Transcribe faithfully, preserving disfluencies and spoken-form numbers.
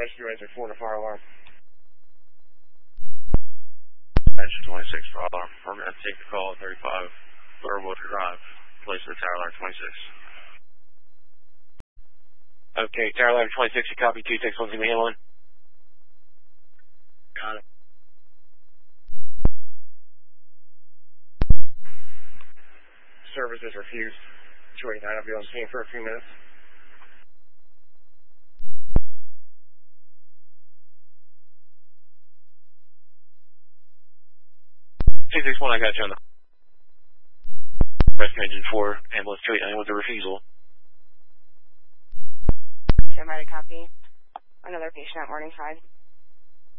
rescue engine four to fire alarm. Engine twenty-six, fire alarm. We're going to take the call at thirty-five Thurwood Drive, place of the tower line twenty-six. Okay, tower line twenty-six, you copy two six one, see me handling? Got it. Services refused. two eighty-nine, I'll be on scene for a few minutes. two six one, I got you on the rescue engine four, ambulance two eighty-nine with a refusal. I'm ready to copy. Another patient at Morningside.